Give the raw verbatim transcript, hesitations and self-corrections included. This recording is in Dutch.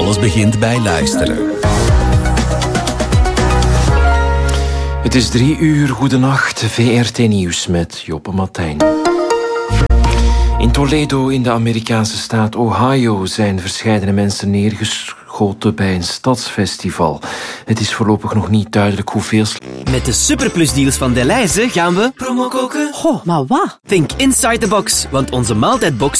Alles begint bij luisteren. Het is drie uur, goedenacht, V R T Nieuws met Joppe Matijn. In Toledo in de Amerikaanse staat Ohio zijn verscheidene mensen neergeschoten bij een stadsfestival. Het is voorlopig nog niet duidelijk hoeveel... Met de superplusdeals van Delhaize gaan we... Promo koken? Goh, maar wat? Think inside the box, want onze maaltijdbox